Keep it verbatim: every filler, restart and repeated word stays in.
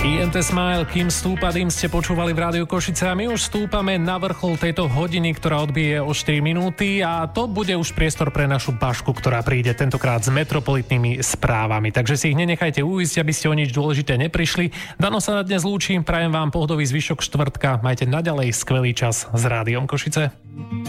í en té Smile, kým stúpa dým, ste počúvali v Rádiu Košice a my už stúpame na vrchol tejto hodiny, ktorá odbije o štyri minúty a to bude už priestor pre našu Bašku, ktorá príde tentokrát s metropolitnými správami. Takže si ich nenechajte uísť, aby ste o nič dôležité neprišli. Dano sa na dnes lúčim, prajem vám pohodový zvyšok štvrtka, majte naďalej skvelý čas s Rádiom Košice.